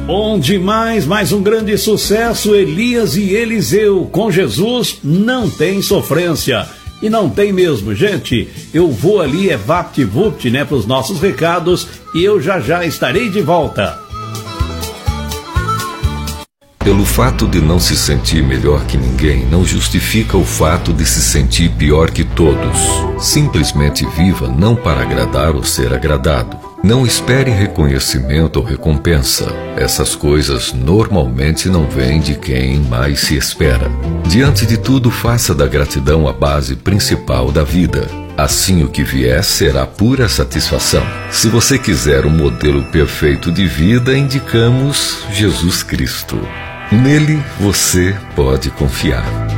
Bom demais, mais um grande sucesso, Elias e Eliseu. Com Jesus não tem sofrência. E não tem mesmo, gente. Eu vou ali, vapt-vupt, né, para os nossos recados, e eu já estarei de volta. Pelo fato de não se sentir melhor que ninguém, não justifica o fato de se sentir pior que todos. Simplesmente viva não para agradar ou ser agradado. Não espere reconhecimento ou recompensa. Essas coisas normalmente não vêm de quem mais se espera. Diante de tudo, faça da gratidão a base principal da vida. Assim, o que vier será pura satisfação. Se você quiser um modelo perfeito de vida, indicamos Jesus Cristo. Nele você pode confiar.